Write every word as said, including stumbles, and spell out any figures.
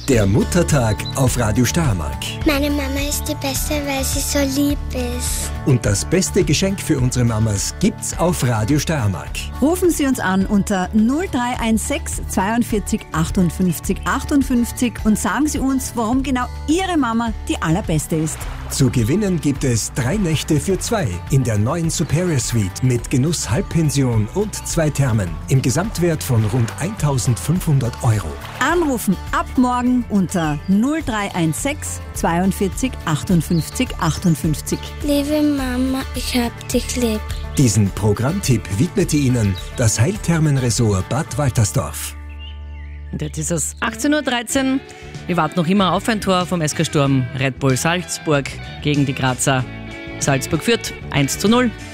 Der Muttertag auf Radio Steiermark. Meine Mama ist die Beste, weil sie so lieb ist. Und das beste Geschenk für unsere Mamas gibt's auf Radio Steiermark. Rufen Sie uns an unter null drei eins sechs zweiundvierzig achtundfünfzig achtundfünfzig und sagen Sie uns, warum genau Ihre Mama die allerbeste ist. Zu gewinnen gibt es drei Nächte für zwei in der neuen Superior Suite mit Genuss Halbpension und zwei Thermen im Gesamtwert von rund eintausendfünfhundert Euro. Anrufen ab morgen unter null drei eins sechs zweiundvierzig achtundfünfzig achtundfünfzig. Liebe Mama, ich hab dich lieb. Diesen Programmtipp widmete Ihnen das Heilthermenresort Bad Waltersdorf. Und jetzt ist es achtzehn Uhr dreizehn. Wir warten noch immer auf ein Tor vom S K Sturm Red Bull Salzburg gegen die Grazer. Salzburg führt eins zu null.